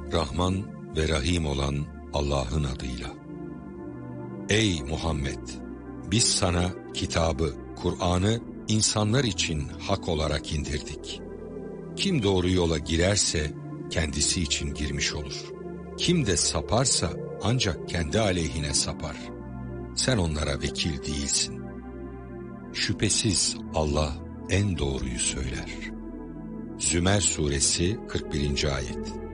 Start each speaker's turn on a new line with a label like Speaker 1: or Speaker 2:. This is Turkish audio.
Speaker 1: Rahman ve Rahim olan Allah'ın adıyla. Ey Muhammed! Biz sana kitabı, Kur'an'ı insanlar için hak olarak indirdik. Kim doğru yola girerse kendisi için girmiş olur. Kim de saparsa ancak kendi aleyhine sapar. Sen onlara vekil değilsin. Şüphesiz Allah en doğruyu söyler. Zümer Suresi 41. Ayet.